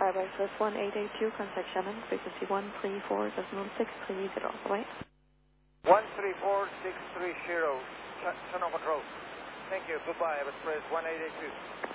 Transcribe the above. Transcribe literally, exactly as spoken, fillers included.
five Express one eight eight two, contact Shannon, frequency one three four decimal six three zero. Bye-bye. one three four six three zero, Channel Control. Thank you. Goodbye, Express one eight eight two.